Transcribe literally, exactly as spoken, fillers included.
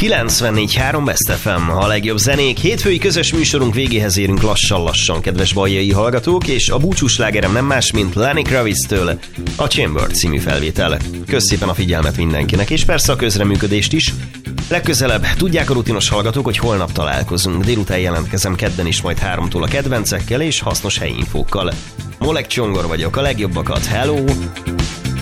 kilencvennégy három Best ef em, a legjobb zenék. Hétfői közös műsorunk végéhez érünk lassan-lassan, kedves baljai hallgatók, és a búcsúslágerem nem más, mint Lenny Kravitz-től a Chamber című felvétel. Kösz szépen a figyelmet mindenkinek, és persze a közreműködést is. Legközelebb tudják a rutinos hallgatók, hogy holnap találkozunk. Délután jelentkezem kedden is, majd háromtól a kedvencekkel és hasznos helyi infókkal. Molek Csongor vagyok, a legjobbakat, hello!